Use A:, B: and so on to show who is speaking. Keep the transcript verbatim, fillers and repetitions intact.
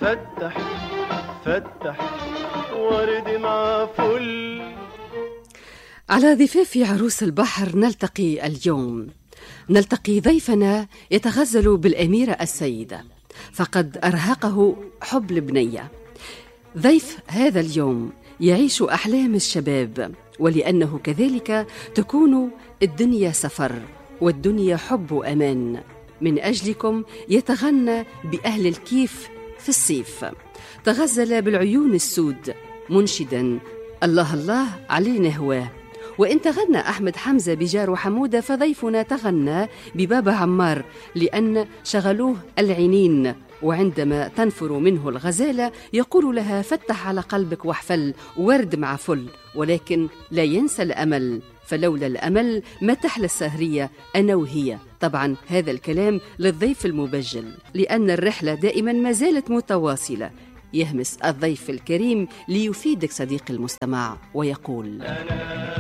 A: فتح فتح ورد مع فل.
B: على ضفاف عروس البحر نلتقي اليوم، نلتقي ضيفنا يتغزل بالأميرة السيدة، فقد أرهقه حب البنية. ضيف هذا اليوم يعيش أحلام الشباب، ولأنه كذلك تكون الدنيا سفر والدنيا حب وأمان. من أجلكم يتغنى بأهل الكيف في الصيف، تغزل بالعيون السود منشدا الله الله علينا هواه. وإن تغنى أحمد حمزة بجار حمودة، فضيفنا تغنى ببابا عمار لأن شغلوه العينين، وعندما تنفر منه الغزالة يقول لها فتح على قلبك واحفل ورد مع فل، ولكن لا ينسى الأمل، فلولا الأمل ما تحلى السهرية أنا وهي. طبعا هذا الكلام للضيف المبجل، لأن الرحلة دائما ما زالت متواصلة. يهمس الضيف الكريم ليفيدك صديق المستمع ويقول: